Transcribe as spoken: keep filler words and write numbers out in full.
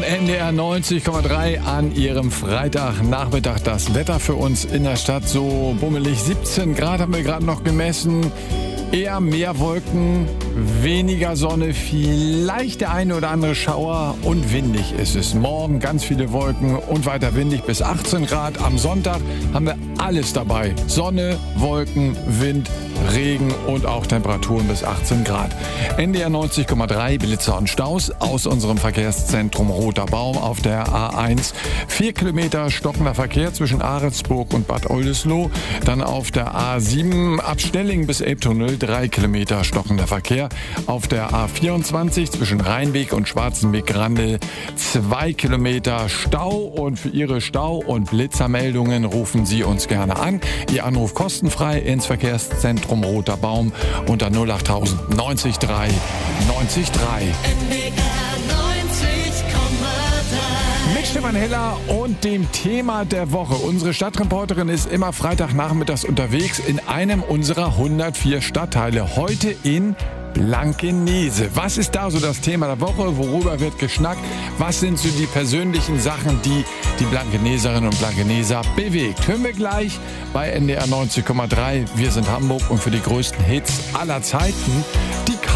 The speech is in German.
N D R neunzig Komma drei an Ihrem Freitagnachmittag. Das Wetter für uns in der Stadt so bummelig. siebzehn Grad haben wir gerade noch gemessen. Eher mehr Wolken, weniger Sonne, vielleicht der eine oder andere Schauer und windig ist es. Morgen ganz viele Wolken und weiter windig bis achtzehn Grad. Am Sonntag haben wir alles dabei. Sonne, Wolken, Wind, Regen und auch Temperaturen bis achtzehn Grad. N D R neunzig Komma drei, Blitzer und Staus aus unserem Verkehrszentrum Roter Baum auf der A eins. Vier Kilometer stockender Verkehr zwischen Ahrensburg und Bad Oldesloe. Dann auf der A sieben ab Stelling bis Elbtunnel. Drei Kilometer stockender Verkehr. Auf der A vierundzwanzig zwischen Rheinweg und Schwarzenweg-Grandel zwei Kilometer Stau. Und für Ihre Stau- und Blitzermeldungen rufen Sie uns gerne an. Ihr Anruf kostenfrei ins Verkehrszentrum Roter Baum unter null acht tausend neunzig drei neunzig drei. Mit Stefan Heller und dem Thema der Woche. Unsere Stadtreporterin ist immer Freitagnachmittags unterwegs in einem unserer hundertvier Stadtteile. Heute in Blankenese. Was ist da so das Thema der Woche? Worüber wird geschnackt? Was sind so die persönlichen Sachen, die die Blankeneserinnen und Blankeneser bewegt? Hören wir gleich bei N D R neunzig Komma drei. Wir sind Hamburg und für die größten Hits aller Zeiten, die